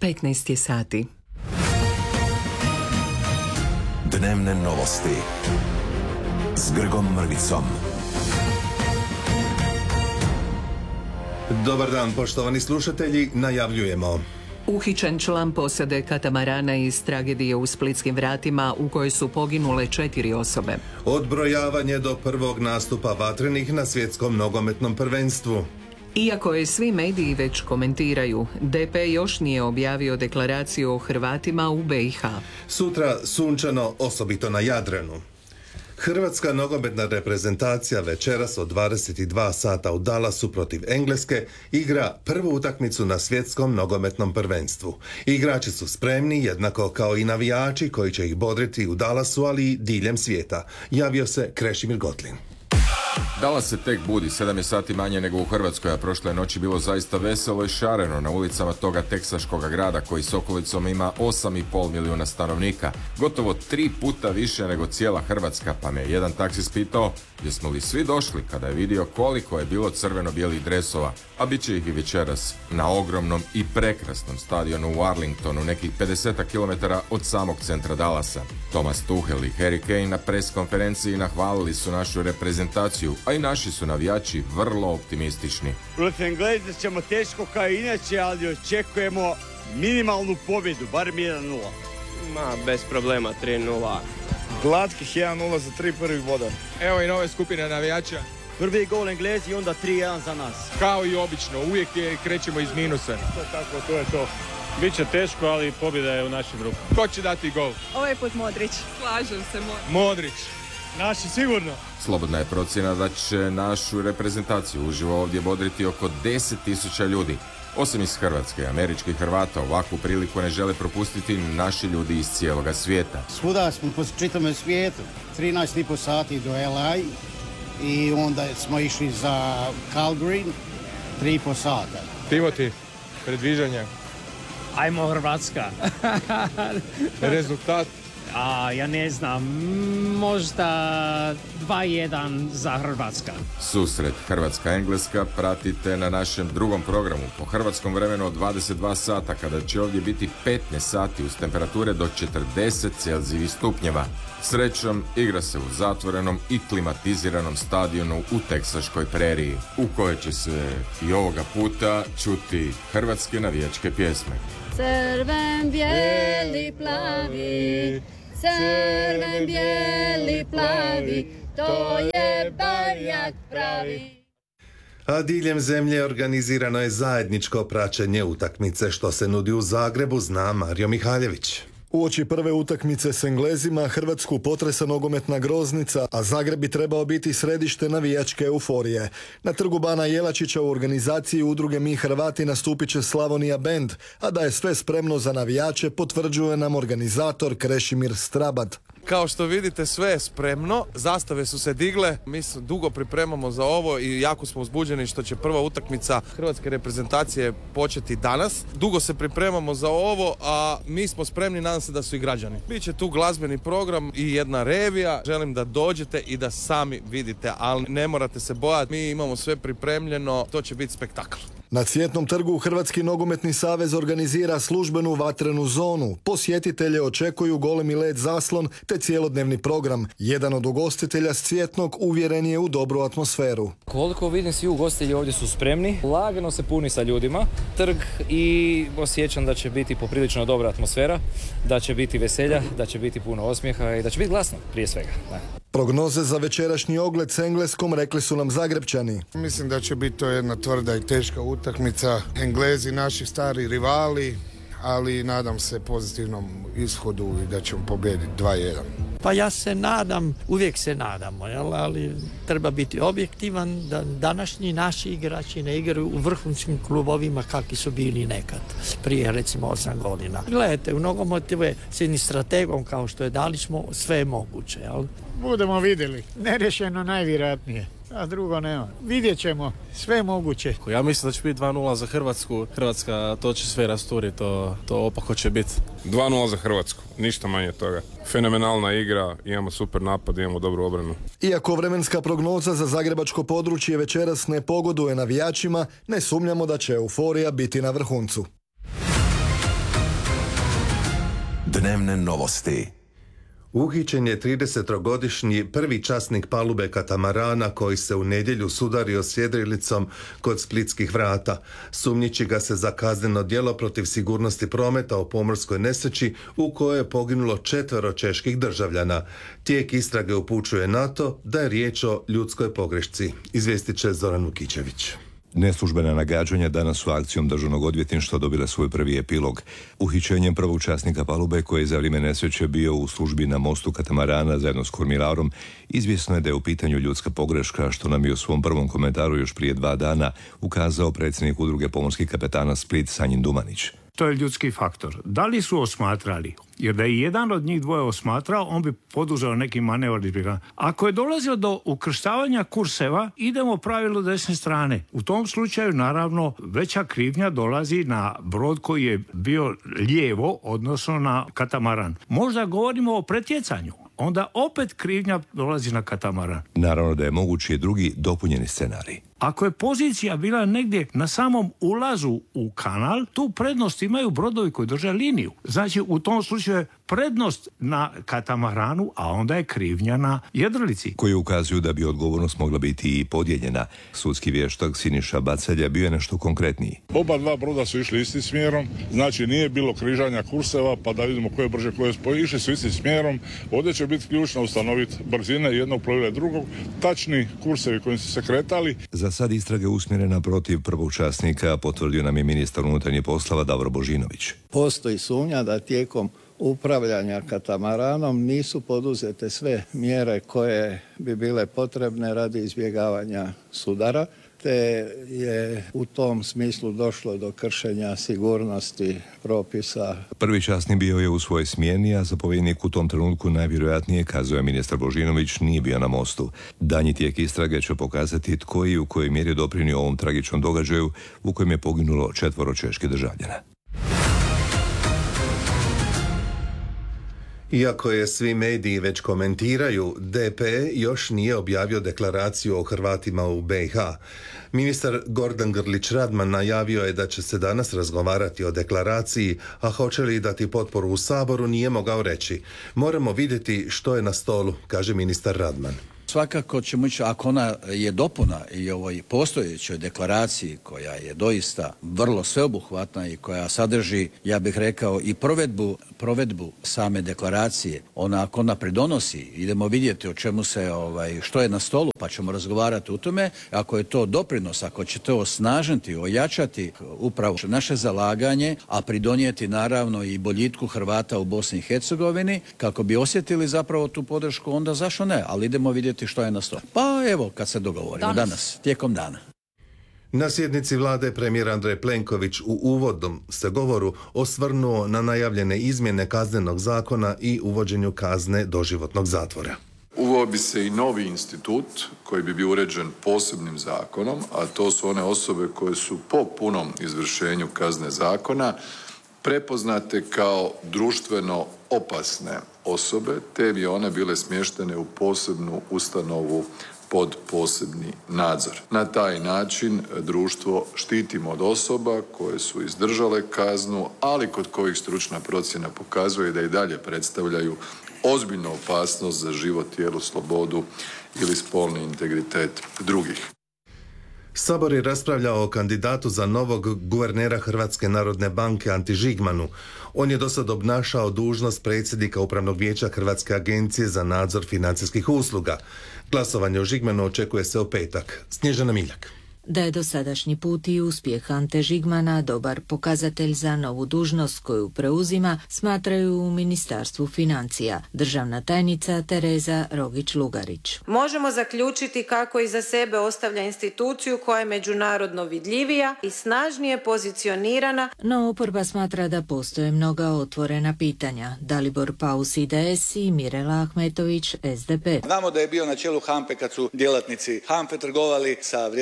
15 je sati. Dnevne novosti s Grgom Mrvicom. Dobar dan, poštovani slušatelji, najavljujemo. Uhićen član posade katamarana iz tragedije u Splitskim vratima u kojoj su poginule 4 osobe. Odbrojavanje do prvog nastupa vatrenih na svjetskom nogometnom prvenstvu. Iako je svi mediji već komentiraju, DP još nije objavio deklaraciju o Hrvatima u BiH. Sutra sunčano, osobito na Jadranu. Hrvatska nogometna reprezentacija večeras od 22 sata u Dallasu protiv Engleske igra prvu utakmicu na svjetskom nogometnom prvenstvu. Igrači su spremni, jednako kao i navijači koji će ih bodriti u Dallasu, ali i diljem svijeta. Javio se Krešimir Gotlin. Dallas se tek budi, 7 je sati manje nego u Hrvatskoj, a prošle noći bilo zaista veselo i šareno na ulicama toga teksaškoga grada koji s okolicom ima 8,5 milijuna stanovnika. Gotovo 3 puta više nego cijela Hrvatska, pa me jedan taksist pitao jesmo li svi došli kada je vidio koliko je bilo crveno-bijelih dresova, a bit će ih i večeras na ogromnom i prekrasnom stadionu u Arlingtonu, nekih 50 km od samog centra Dallasa. Thomas Tuchel i Harry Kane na pres konferenciji nahvalili su našu reprezentaciju, a i naši su navijači vrlo optimistični. Protiv Engleza ćemo teško kao inače, ali očekujemo minimalnu pobjedu, barem 1-0. Bez problema, 3-0. Glatkih 1-0 za 3 prvih boda. Evo i nove skupine navijača. Prvi gol Englezi i onda 3-1 za nas. Kao i obično, uvijek krećemo iz minusa. To je to. Biće teško, ali pobjeda je u našim rukama. Ko će dati gol? Ovaj put Modrić. Slažem se, Modrić. Naši sigurno. Slobodna je procjena da će našu reprezentaciju uživo ovdje bodriti oko 10.000 ljudi. Osim iz Hrvatske, američkih Hrvata ovakvu priliku ne žele propustiti naši ljudi iz cijeloga svijeta. Svuda smo po čitome svijetu. 13,5 sati do LA i onda smo išli za Calgary 3,5 sata. Timoti, predviđanja. Ajmo Hrvatska. Rezultat? Ja ne znam, možda 2-1 za Hrvatska. Susret Hrvatska-Engleska pratite na našem drugom programu po hrvatskom vremenu od 22 sata kada će ovdje biti 15 sati uz temperature do 40 Celzijevih stupnjeva. Srećom, igra se u zatvorenom i klimatiziranom stadionu u teksaškoj preriji, u kojoj će se i ovoga puta čuti hrvatske navijačke pjesme. Crven, bijeli, plavi, crven, bijeli, plavi, to je barjak pravi. A diljem zemlje organizirano je zajedničko praćenje utakmice što se nudi u Zagrebu, zna Mario Mihaljević. Uoči prve utakmice s Englezima Hrvatsku potresa nogometna groznica, a Zagreb bi trebao biti središte navijačke euforije. Na trgu Bana Jelačića u organizaciji udruge Mi Hrvati nastupit će Slavonija Band, a da je sve spremno za navijače potvrđuje nam organizator Krešimir Strabat. Kao što vidite, sve je spremno, zastave su se digle, mi se dugo pripremamo za ovo i jako smo uzbuđeni što će prva utakmica hrvatske reprezentacije početi danas. Dugo se pripremamo za ovo, a mi smo spremni, nadam se da su i građani. Biće tu glazbeni program i jedna revija, želim da dođete i da sami vidite, ali ne morate se bojati, mi imamo sve pripremljeno, to će biti spektakl. Na Cvjetnom trgu Hrvatski nogometni savez organizira službenu vatrenu zonu. Posjetitelje očekuju golemi led zaslon te cijelodnevni program. Jedan od ugostitelja s Cvjetnog uvjeren je u dobru atmosferu. Koliko vidim, svi ugostitelji ovdje su spremni. Lagano se puni sa ljudima trg i osjećam da će biti poprilično dobra atmosfera, da će biti veselja, da će biti puno osmijeha i da će biti glasno prije svega. Prognoze za večerašnji ogled s Engleskom rekli su nam Zagrepčani. Mislim da će biti to jedna tvrda i teška utakmica. Englezi naši stari rivali, ali nadam se pozitivnom ishodu i da ćemo pobijediti 2-1. Pa ja se nadam, uvijek se nadamo, ali treba biti objektivan da današnji naši igrači ne igraju u vrhunskim klubovima kakvi su bili nekad, prije recimo 8 godina. Gledajte, u nogometu je s jednim strategom kao što je dali smo sve moguće. Budemo vidjeli, nerješeno najvjerojatnije. A drugo nema. Vidjet ćemo, sve moguće. Ja mislim da će biti 2-0 za Hrvatsku. Hrvatska to će sve rasturiti, to opako će biti. 2-0 za Hrvatsku, ništa manje od toga. Fenomenalna igra, imamo super napad, imamo dobru obranu. Iako vremenska prognoza za zagrebačko područje večeras ne pogoduje navijačima, ne sumnjamo da će euforija biti na vrhuncu. Dnevne novosti. Uhićen je 30-godišnji prvi časnik palube katamarana koji se u nedjelju sudario s jedrilicom kod Splitskih vrata. Sumnjiči ga se za kazneno djelo protiv sigurnosti prometa u pomorskoj nesreći u kojoj je poginulo 4 čeških državljana. Tijek istrage upućuje na to da je riječ o ljudskoj pogrešci. Izvijestit će Zoran Vukićević. Neslužbena nagađanja danas su akcijom državnog odvjetništva dobila svoj prvi epilog. Uhićenjem prvog časnika palube koji je za vrijeme nesreće bio u službi na mostu katamarana zajedno s kormilarom, izvjesno je da je u pitanju ljudska pogreška, što nam je u svom prvom komentaru još prije 2 dana ukazao predsjednik udruge pomorskih kapetana Split Sanjin Dumanić. To je ljudski faktor. Da li su osmatrali? Jer da je jedan od njih dvoje osmatrao, on bi poduzeo neki manevar. Ako je dolazilo do ukrštavanja kurseva, idemo pravilu desne strane. U tom slučaju, naravno, veća krivnja dolazi na brod koji je bio lijevo, odnosno na katamaran. Možda govorimo o pretjecanju. Onda opet krivnja dolazi na katamaran. Naravno da je mogući drugi dopunjeni scenarij. Ako je pozicija bila negdje na samom ulazu u kanal, tu prednost imaju brodovi koji drže liniju. Znači, u tom slučaju je prednost na katamaranu, a onda je krivnja na jedrilici. Koji ukazuju da bi odgovornost mogla biti i podijeljena. Sudski vještak Siniša Bacalja bio je nešto konkretniji. Oba 2 broda su išli istim smjerom, znači nije bilo križanja kurseva, pa da vidimo koje brže, koje spoje. Išli su istim smjerom, ovdje će biti ključno ustanoviti brzine jednog plovila i drugog, tačni kursevi kojim su se kretali. Za sad istrage usmjerena protiv prvog časnika, potvrdio nam je ministar unutarnjih poslova Davor Božinović. Postoji sumnja da tijekom upravljanja katamaranom nisu poduzete sve mjere koje bi bile potrebne radi izbjegavanja sudara, te je u tom smislu došlo do kršenja sigurnosti propisa. Prvi časnik bio je u svojoj smjeni, a zapovjednik u tom trenutku najvjerojatnije, kazuje ministar Božinović, nije bio na mostu. Danji tijek istrage će pokazati tko i u kojoj mjeri doprinio ovom tragičnom događaju u kojem je poginulo 4 čeških državljana. Iako je svi mediji već komentiraju, DP još nije objavio deklaraciju o Hrvatima u BiH. Ministar Gordan Grlić Radman najavio je da će se danas razgovarati o deklaraciji, a hoće li dati potporu u Saboru nije mogao reći. Moramo vidjeti što je na stolu, kaže ministar Radman. Svakako ćemo ići, ako ona je dopuna i ovoj postojećoj deklaraciji koja je doista vrlo sveobuhvatna i koja sadrži, ja bih rekao, i provedbu same deklaracije, ako ona pridonosi, idemo vidjeti o čemu se, što je na stolu, pa ćemo razgovarati o tome. Ako je to doprinos, ako će to osnažiti, ojačati upravo naše zalaganje, a pridonijeti naravno i boljitku Hrvata u Bosni i Hercegovini, kako bi osjetili zapravo tu podršku, onda zašto ne, ali idemo vidjeti što je na stolu. Pa evo, kad se dogovorimo danas, tijekom dana. Na sjednici vlade premijer Andrej Plenković u uvodnom se govoru osvrnuo na najavljene izmjene kaznenog zakona i uvođenju kazne doživotnog zatvora. Uveo bi se i novi institut koji bi bio uređen posebnim zakonom, a to su one osobe koje su po punom izvršenju kazne zakona prepoznate kao društveno opasne osobe, te bi one bile smještene u posebnu ustanovu pod posebni nadzor. Na taj način društvo štitimo od osoba koje su izdržale kaznu, ali kod kojih stručna procjena pokazuje da i dalje predstavljaju ozbiljnu opasnost za život, tijelo, slobodu ili spolni integritet drugih. Sabor je raspravljao o kandidatu za novog guvernera Hrvatske narodne banke Anti Žigmanu. On je dosad obnašao dužnost predsjednika Upravnog vijeća Hrvatske agencije za nadzor financijskih usluga. Glasovanje o Žigmanu očekuje se u petak. Snježana Miljak. Da je dosadašnji put i uspjeh Ante Žigmana dobar pokazatelj za novu dužnost koju preuzima, smatraju u Ministarstvu financija. Državna tajnica Tereza Rogić-Lugarić. Možemo zaključiti kako iza sebe ostavlja instituciju koja je međunarodno vidljivija i snažnije pozicionirana. No oporba smatra da postoje mnoga otvorena pitanja. Dalibor Paus IDS i Mirela Ahmetović SDP. Znamo da je bio na čelu HANFE kad su djelatnici HANFE trgovali sa vrijednosnim papirima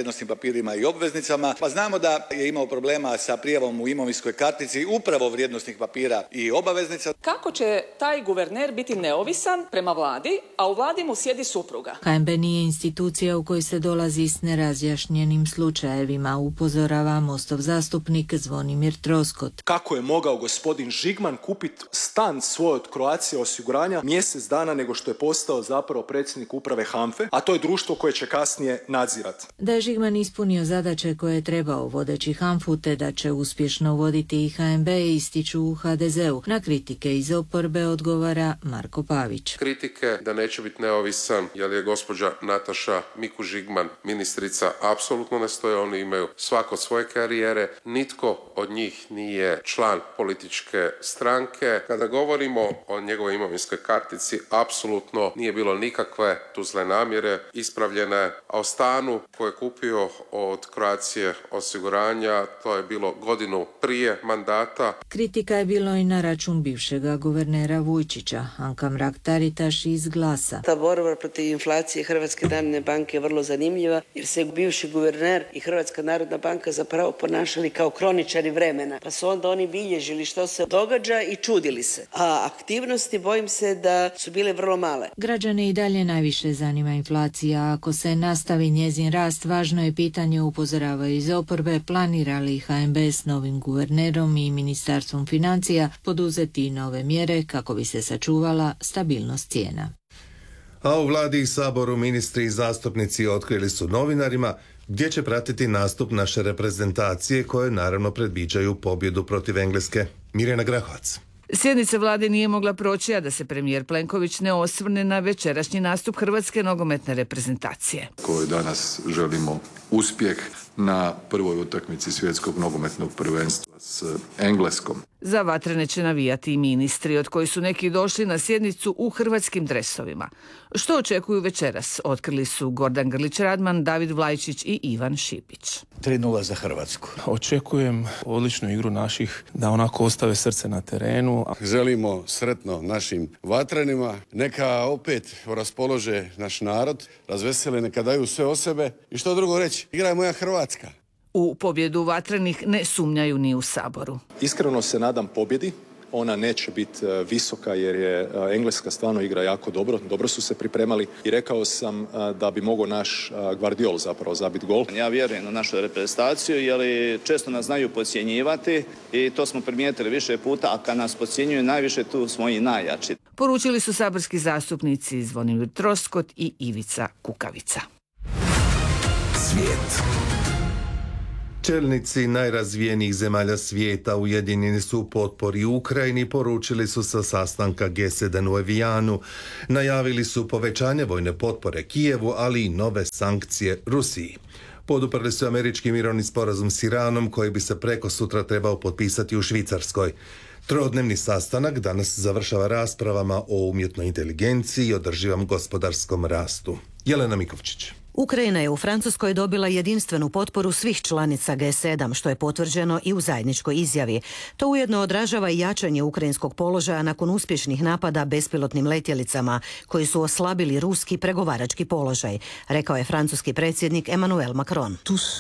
papirima i obveznicama. Pa znamo da je imao problema sa prijavom u imovinskoj kartici upravo vrijednosnih papira i obaveznica. Kako će taj guverner biti neovisan prema vladi, a u vladi mu sjedi supruga? HNB nije institucija u kojoj se dolazi s nerazjašnjenim slučajevima, upozorava Mostov zastupnik Zvonimir Troskot. Kako je mogao gospodin Žigman kupiti stan svoj od Croatia osiguranja mjesec dana nego što je postao zapravo predsjednik uprave HANFA-e, a to je društvo koje će kasnije nadzirati. Da je Žigman ispunio zadaće koje je trebao vodeći HANFA-u te da će uspješno voditi i HNB ističu u HDZ-u. Na kritike iz oporbe odgovara Marko Pavić. Kritike da neće biti neovisan jer je gospođa Nataša Miku Žigman ministrica apsolutno ne stoje, oni imaju svako svoje karijere, nitko od njih nije član političke stranke. Kada govorimo o njegovoj imovinskoj kartici, apsolutno nije bilo nikakve tu zle namjere ispravljene, a o stanu koje je kupio od Croatia osiguranja, to je bilo godinu prije mandata. Kritika je bilo i na račun bivšega guvernera Vujčića. Anka Mrak-Taritaš iz Glasa. Ta borba protiv inflacije Hrvatske narodne banke je vrlo zanimljiva jer se bivši guverner i Hrvatska narodna banka zapravo ponašali kao kroničari vremena. Pa su onda oni bilježili što se događa i čudili se. A aktivnosti bojim se da su bile vrlo male. Građane i dalje najviše zanima inflacija. Ako se nastavi njezin rast, važno je pitanje, upozoravaju iz oporbe, planira li HNB s novim guvernerom i Ministarstvom financija poduzeti nove mjere kako bi se sačuvala stabilnost cijena. A u vladi i saboru ministri i zastupnici otkrili su novinarima gdje će pratiti nastup naše reprezentacije koje naravno predviđaju pobjedu protiv Engleske. Mirjana Grahovac. Sjednica vlade nije mogla proći, a da se premijer Plenković ne osvrne na večerašnji nastup hrvatske nogometne reprezentacije. Kojoj danas želimo uspjeh na prvoj utakmici svjetskog nogometnog prvenstva s Engleskom. Za vatrene će navijati i ministri, od koji su neki došli na sjednicu u hrvatskim dresovima. Što očekuju večeras, otkrili su Gordan Grlić-Radman, David Vlajčić i Ivan Šipić. 3:0 za Hrvatsku. Očekujem odličnu igru naših, da onako ostave srce na terenu. Želimo sretno našim vatrenima, neka opet raspolože naš narod, razvesele, neka daju sve o sebe i što drugo reći, igra je moja Hrvatska. U pobjedu vatrenih ne sumnjaju ni u saboru. Iskreno se nadam pobjedi. Ona neće biti visoka jer je Engleska stvarno igra jako dobro su se pripremali i rekao sam da bi mogao naš Gvardiol zapravo zabiti gol. Ja vjerujem na našu reprezentaciju jer često nas znaju podcjenjivati i to smo primijetili više puta, a kad nas podcjenjuju najviše tu smo i najjači. Poručili su saborski zastupnici Zvonimir Troskot i Ivica Kukavica. Svijet. Čelnici najrazvijenijih zemalja svijeta ujedinjeni su u potpori Ukrajini, poručili su sa sastanka G7 u Evijanu. Najavili su povećanje vojne potpore Kijevu, ali i nove sankcije Rusiji. Poduprli su američki mirovni sporazum s Iranom koji bi se preko sutra trebao potpisati u Švicarskoj. Trodnevni sastanak danas završava raspravama o umjetnoj inteligenciji i održivom gospodarskom rastu. Jelena Mikovčić. Ukrajina je u Francuskoj dobila jedinstvenu potporu svih članica G7, što je potvrđeno i u zajedničkoj izjavi. To ujedno odražava i jačanje ukrajinskog položaja nakon uspješnih napada bespilotnim letjelicama, koji su oslabili ruski pregovarački položaj, rekao je francuski predsjednik Emmanuel Macron.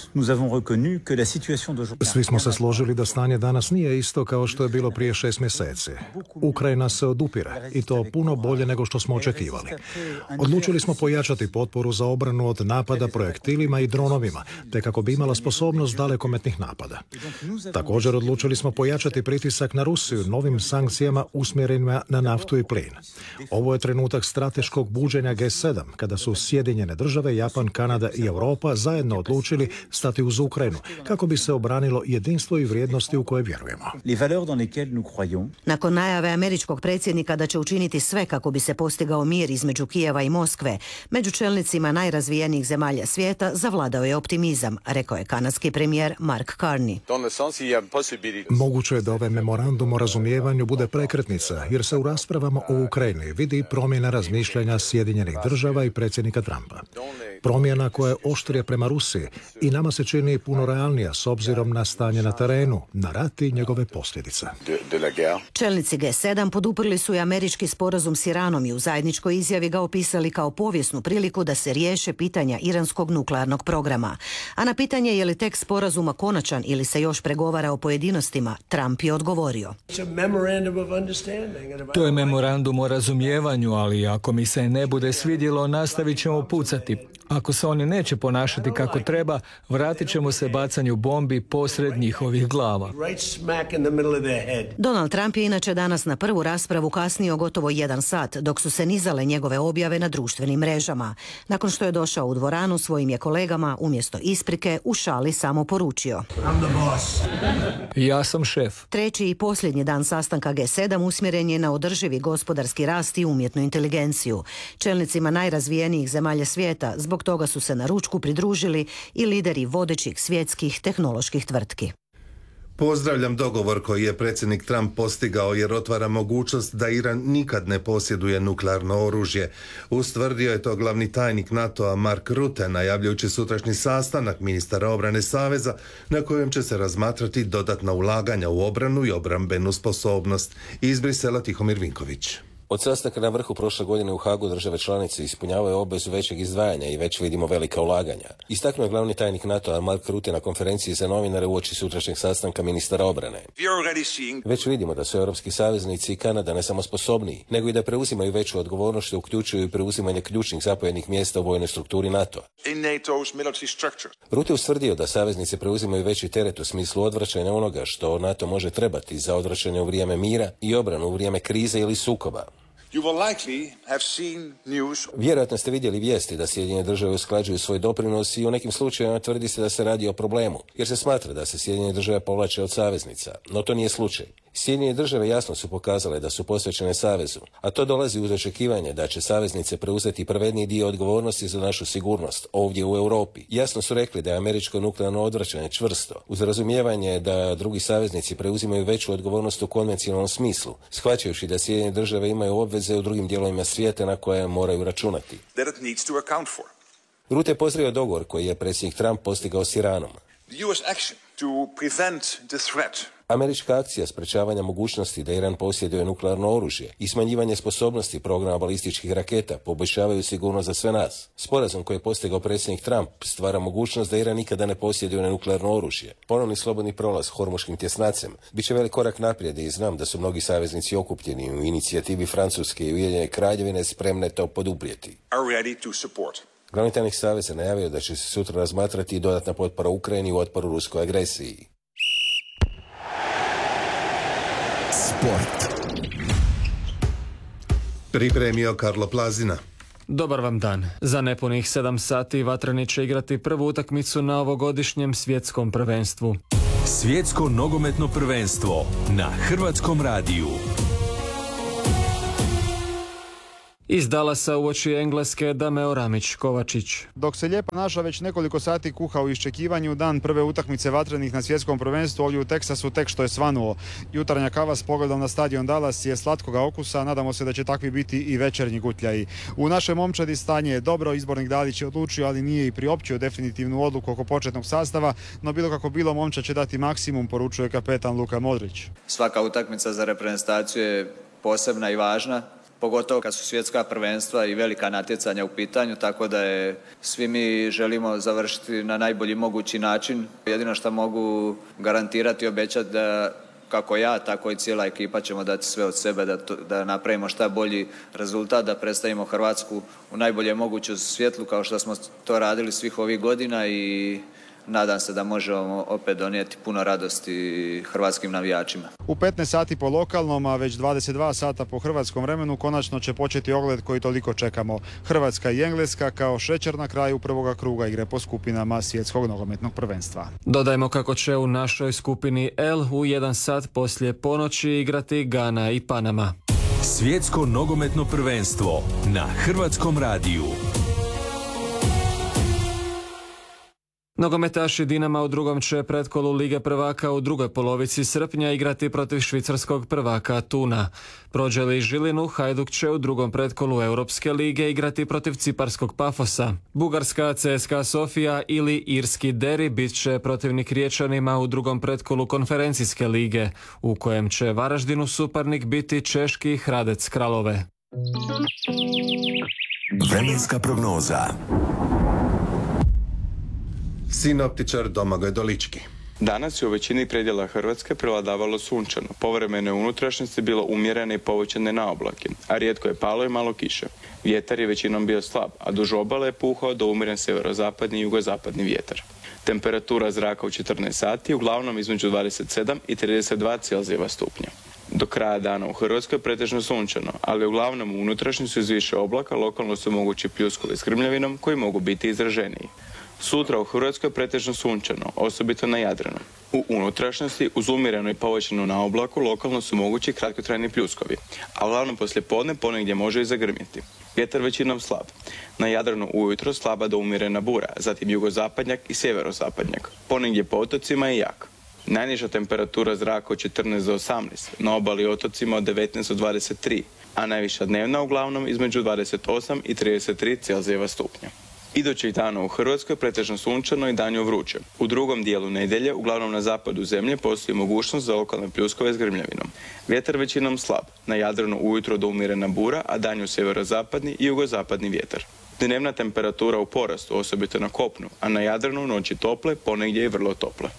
Svi smo se složili da stanje danas nije isto kao što je bilo prije 6 mjeseci. Ukrajina se odupire i to puno bolje nego što smo očekivali. Odlučili smo pojačati potporu za obranu od napada projektilima i dronovima, te kako bi imala sposobnost dalekometnih napada. Također odlučili smo pojačati pritisak na Rusiju novim sankcijama usmjerenima na naftu i plin. Ovo je trenutak strateškog buđenja G7, kada su Sjedinjene države, Japan, Kanada i Europa zajedno odlučili stati uz Ukrajinu, kako bi se obranilo jedinstvo i vrijednosti u koje vjerujemo. Nakon najave američkog predsjednika da će učiniti sve kako bi se postigao mir između Kijeva i Moskve, među čelnicima najrazvijenijih zemalja svijeta zavladao je optimizam, rekao je kanadski premijer Mark Carney. Moguće je da ovaj memorandum o razumijevanju bude prekretnica, jer se u raspravama o Ukrajini vidi promjena razmišljanja Sjedinjenih država i predsjednika Trumpa. Promjena koja je oštrija prema Rusiji i nama se čini puno realnija s obzirom na stanje na terenu, na rat i njegove posljedice. Čelnici G7 poduprli su i američki sporazum s Iranom i u zajedničkoj izjavi ga opisali kao povijesnu priliku da se riješe pitanja iranskog nuklearnog programa. A na pitanje je li tekst sporazuma konačan ili se još pregovara o pojedinostima, Trump je odgovorio. To je memorandum o razumijevanju, ali ako mi se ne bude svidjelo, nastavit ćemo pucati. Ako se oni neće ponašati kako treba, vratit ćemo se bacanju bombi posred njihovih glava. Donald Trump je inače danas na prvu raspravu kasnio gotovo 1 sat, dok su se nizale njegove objave na društvenim mrežama. Nakon što je došao u dvoranu, svojim je kolegama umjesto isprike u šali samo poručio: Ja sam šef. Treći i posljednji dan sastanka G7 usmjeren je na održivi gospodarski rast i umjetnu inteligenciju. Čelnicima najrazvijenijih zemalja svijeta zbog toga su se na ručku pridružili i lideri vodećih svjetskih tehnoloških tvrtki. Pozdravljam dogovor koji je predsjednik Trump postigao jer otvara mogućnost da Iran nikad ne posjeduje nuklearno oružje. Ustvrdio je to glavni tajnik NATO-a Mark Rutte, najavljujući sutrašnji sastanak ministara obrane Saveza na kojem će se razmatrati dodatna ulaganja u obranu i obrambenu sposobnost. Iz Brisela Tihomir Vinković. Od sastanka na vrhu prošle godine u Hagu države članice ispunjavaju obvezu većeg izdvajanja i već vidimo velika ulaganja. Istaknuo je glavni tajnik NATO-a Mark Rutte na konferenciji za novinare uoči sutrašnjeg sastanka ministara obrane. Već vidimo da su europski saveznici i Kanada ne samo sposobniji, nego i da preuzimaju veću odgovornost što uključuju i preuzimanje ključnih zapovjednih mjesta u vojnoj strukturi NATO-a. Rutte ustvrdio da saveznice preuzimaju veći teret u smislu odvraćanja onoga što NATO može trebati za odvraćanje u vrijeme mira i obranu u vrijeme krize ili sukoba. Vjerojatno ste vidjeli vijesti da Sjedinjene države usklađuju svoj doprinos i u nekim slučajevima tvrdi se da se radi o problemu, jer se smatra da se Sjedinjene države povlače od saveznica, no to nije slučaj. Sjedinjene države jasno su pokazale da su posvećene savezu, a to dolazi uz očekivanje da će saveznice preuzeti pravedniji dio odgovornosti za našu sigurnost ovdje u Europi. Jasno su rekli da je američko nuklearno odvraćanje čvrsto, uz razumijevanje da drugi saveznici preuzimaju veću odgovornost u konvencionalnom smislu, shvaćajući da Sjedinjene države imaju obveze u drugim dijelovima svijeta na koje moraju računati. Rutte je pozdravio dogovor koji je predsjednik Trump postigao s Iranom. Američka akcija sprečavanja mogućnosti da Iran posjeduje nuklearno oružje i smanjivanje sposobnosti programa balističkih raketa poboljšavaju sigurnost za sve nas. Sporazum koji je postigao predsjednik Trump stvara mogućnost da Iran nikada ne posjeduje nuklearno oružje. Ponovni slobodni prolaz Hormuškim tjesnacem bit će velik korak naprijed i znam da su mnogi saveznici okupljeni u inicijativi Francuske i Ujedinjene Kraljevine spremne to poduprijeti. Glavni tajnik Saveza najavio da će se sutra razmatrati i dodatna potpora Ukrajini u otporu ruskoj agresiji. Sport. Pripremio Karlo Plazina. Dobar vam dan. Za nepunih 7 sati Vatreni će igrati prvu utakmicu na ovogodišnjem svjetskom prvenstvu. Svjetsko nogometno prvenstvo na Hrvatskom radiju. Iz Dallasa uoči Engleske Dameo Ramić-Kovačić. Dok se Lijepa naša već nekoliko sati kuha u iščekivanju, dan prve utakmice Vatrenih na svjetskom prvenstvu ovdje u Teksasu tek što je svanuo. Jutarnja kava s pogledom na stadion Dallas je slatkoga okusa, nadamo se da će takvi biti i večernji gutljaji. U našoj momčadi stanje je dobro, izbornik Dalić je odlučio, ali nije i priopćio definitivnu odluku oko početnog sastava, no bilo kako bilo momčad će dati maksimum, poručuje kapetan Luka Modrić. Svaka utakmica za reprezentaciju je posebna i važna, pogotovo kad su svjetska prvenstva i velika natjecanja u pitanju, tako da je svi mi želimo završiti na najbolji mogući način. Jedino što mogu garantirati i obećati da kako ja, tako i cijela ekipa ćemo dati sve od sebe da napravimo šta bolji rezultat, da predstavimo Hrvatsku u najbolje moguću svjetlu kao što smo to radili svih ovih godina i nadam se da možemo opet donijeti puno radosti hrvatskim navijačima. U 15 sati po lokalnom, a već 22 sata po hrvatskom vremenu, konačno će početi ogled koji toliko čekamo. Hrvatska i Engleska kao šećer na kraju prvoga kruga igre po skupinama svjetskog nogometnog prvenstva. Dodajmo kako će u našoj skupini L u 1 sat poslije ponoći igrati Gana i Panama. Svjetsko nogometno prvenstvo na Hrvatskom radiju. Nogometaši Dinama u drugom će pretkolu Lige prvaka u drugoj polovici srpnja igrati protiv švicarskog prvaka Tuna. Prođe li Žilinu, Hajduk će u drugom pretkolu Europske lige igrati protiv ciparskog Pafosa. Bugarska CSKA Sofija ili irski Deri bit će protivnik Riječanima u drugom pretkolu konferencijske lige, u kojem će Varaždinu suparnik biti češki Hradec Kralove. Vremenska prognoza. Sinoptičar Domagoj Dolički. Danas je u većini predjela Hrvatske prevladavalo sunčano, povremeno je unutrašnjosti bilo umjerene i povećane na oblake, a rijetko je palo i malo kiše. Vjetar je većinom bio slab, a duž obale je puhao do umjeren sjeverozapadni i jugozapadni vjetar. Temperatura zraka u 14 sati uglavnom između 27 i 32 Celzijeva stupnja. Do kraja dana u Hrvatskoj je pretežno sunčano, ali uglavnom u unutrašnjosti uz više oblaka lokalno su mogući pljuskovi s grmljavinom koji mogu biti izraženiji. Sutra u Hrvatskoj je pretežno sunčano, osobito na Jadranu. U unutrašnjosti uz umjereno i povećano na oblaku lokalno su mogući kratkotrajni pljuskovi, a uglavnom poslijepodne ponegdje može i zagrmjeti. Vjetar većinom slab. Na Jadranu ujutro slaba do umjerena bura, zatim jugozapadnjak i sjeverozapadnjak. Ponegdje po otocima i jak. Najniža temperatura zraka od 14 do 18, na obali otocima od 19 do 23, a najviša dnevna uglavnom između 28 i 33 Celzijeva stupnja. Idućih dana u Hrvatskoj pretežno sunčano i danju vruće. U drugom dijelu nedjelje, uglavnom na zapadu zemlje, postoji mogućnost za lokalne pljuskove s grmljavinom. Vjetar većinom slab, na Jadranu ujutro do umjerena bura, a danju sjeverozapadni i jugozapadni vjetar. Dnevna temperatura u porastu, osobito na kopnu, a na Jadranu noći tople, ponegdje i vrlo tople.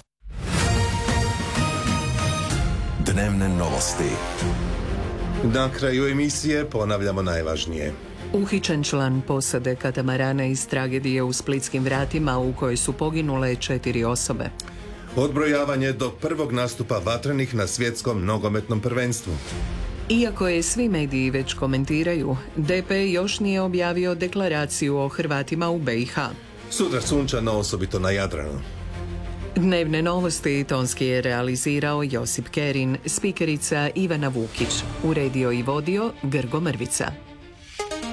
Dnevne novosti. Na kraju emisije ponavljamo najvažnije. Uhićen član posade katamarana iz tragedije u Splitskim vratima u kojoj su poginule 4 osobe. Odbrojavanje do prvog nastupa vatrenih na svjetskom nogometnom prvenstvu. Iako je svi mediji već komentiraju, DP još nije objavio deklaraciju o Hrvatima u BiH. Sutra sunčano, osobito na Jadranu. Dnevne novosti tonski je realizirao Josip Kerin, spikerica Ivana Vukić, uredio i vodio Grgo Mrvica.